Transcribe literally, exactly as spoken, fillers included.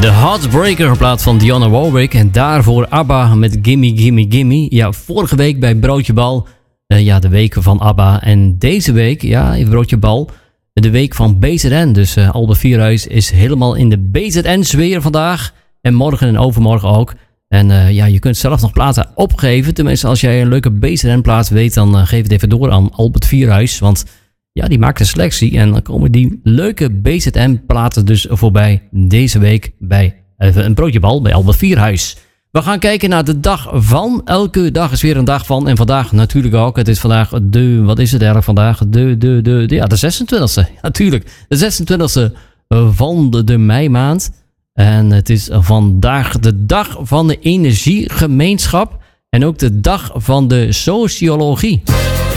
De Heartbreaker in plaats van Dionne Warwick. En daarvoor ABBA met Gimme Gimme Gimme. Ja, vorige week bij Broodje Bal. Uh, ja, de week van ABBA. En deze week, ja, even Broodje Bal. De week van B Z N. Dus uh, Albert Vierhuis is helemaal in de B Z N-sfeer vandaag. En morgen en overmorgen ook. En uh, ja, je kunt zelf nog platen opgeven. Tenminste, als jij een leuke B Z N-plaat weet, dan uh, geef het even door aan Albert Vierhuis. Want ja, die maakt een selectie. En dan komen die leuke B Z N-platen dus voorbij deze week bij even een broodje bal bij Albert Vierhuis. We gaan kijken naar de dag van. Elke dag is weer een dag van. En vandaag natuurlijk ook. Het is vandaag de, wat is het eigenlijk vandaag? De, de, de, de ja, de zesentwintigste. Natuurlijk, de zesentwintigste van de, de meimaand. En het is vandaag de dag van de energiegemeenschap. En ook de dag van de sociologie.